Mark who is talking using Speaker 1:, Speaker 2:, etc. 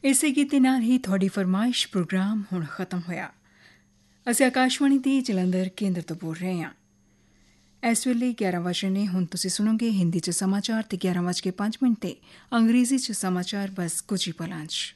Speaker 1: ਇਸੇ ਗੀਤ ਨਾਲ ਹੀ ਤੁਹਾਡੀ ਫਰਮਾਇਸ਼ ਪ੍ਰੋਗਰਾਮ ਹੁਣ ਖਤਮ ਹੋਇਆ। ਅਸੀਂ ਆਕਾਸ਼ਵਾਣੀ ਦੀ ਜਲੰਧਰ ਕੇਂਦਰ ਤੋਂ ਬੋਲ ਰਹੇ ਹਾਂ। ਇਸ ਵੇਲੇ 11 ਵਜੇ ਨੇ। ਹੁਣ ਤੁਸੀਂ ਸੁਣੋਗੇ ਹਿੰਦੀ 'ਚ ਸਮਾਚਾਰ ਤੇ 11:05 ਤੇ ਅੰਗਰੇਜ਼ੀ 'ਚ ਸਮਾਚਾਰ ਬਸ ਕੁਝ ਹੀ ਪਲਾਂ 'ਚ।